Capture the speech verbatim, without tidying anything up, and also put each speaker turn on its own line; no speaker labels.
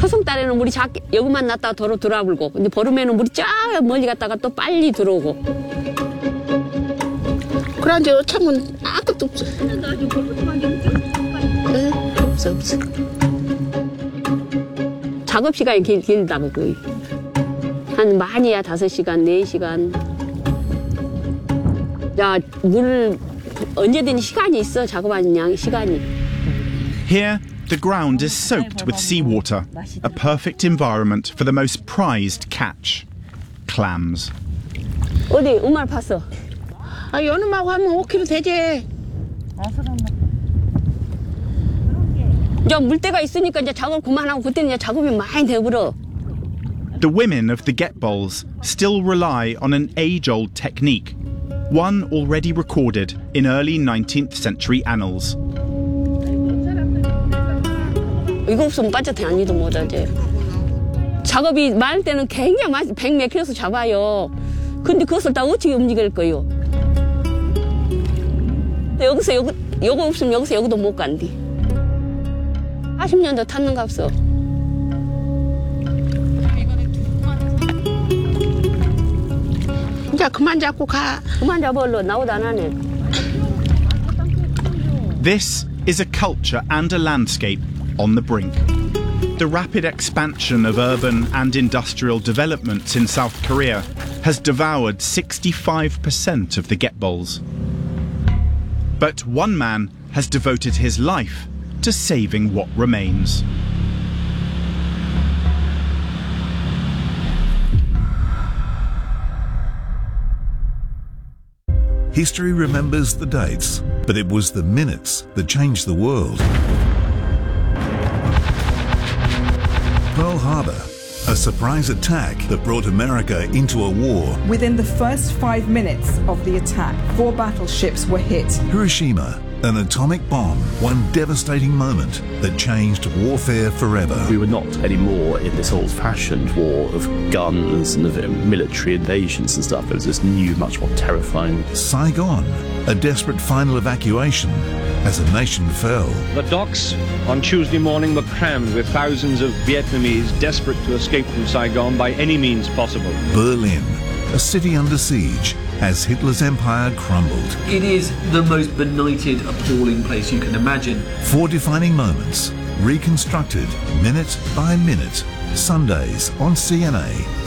초승달에는 물이 작게 여기만 났다가 도로 들어와불고 근데 보름에는 물이 쫙 멀리 갔다가 또 빨리 들어오고.
그래 이제 어창은 아무것도 없어. 네, 없어 없어.
작업 시간이 길, 길다고 거의. 한 많이야 다섯 시간, 네 시간. 야, 물 언제든 시간이 있어 작업하는 양 시간이.
Here, the ground is soaked with seawater, a perfect environment for the most prized catch, clams.
어디 엄마를 봤어?
아 연음하고 하면 오 킬로그램 되지.
이제 물때가 있으니까 이제 작업 그만하고 그때는 이제 작업이 많이 돼버려.
The women of the Getbols still rely on an age-old technique, one already recorded in early nineteenth century annals.
이거 없으면 빠져다니지도 못하지. 작업이 많을 때는 굉장히 많이 백 몇 킬로에서 잡아요. 근데 그것을 다 어떻게 움직일 거요? 여기서 여기, 요거 없으면 여기서 여기도 못 간디. 사십 년도 탔는갑서.
이제 그만 잡고 가.
그만 잡아 얼른 나오다 안 하네.
This is a culture and a landscape on the brink. The rapid expansion of urban and industrial developments in South Korea has devoured sixty-five percent of the Getbols. But one man has devoted his life to saving what remains.
History remembers the dates, but it was the minutes that changed the world. Pearl Harbor, a surprise attack that brought America into a war.
Within the first five minutes of the attack, four battleships were hit.
Hiroshima, an atomic bomb, one devastating moment that changed warfare forever.
We were not anymore in this old-fashioned war of guns and of military invasions and stuff. It was this new, much more terrifying.
Saigon, a desperate final evacuation as a nation fell.
The docks on Tuesday morning were crammed with thousands of Vietnamese desperate to escape from Saigon by any means possible.
Berlin, a city under siege as Hitler's empire crumbled.
It is the most benighted, appalling place you can imagine.
Four defining moments, reconstructed minute by minute. Sundays on C N A.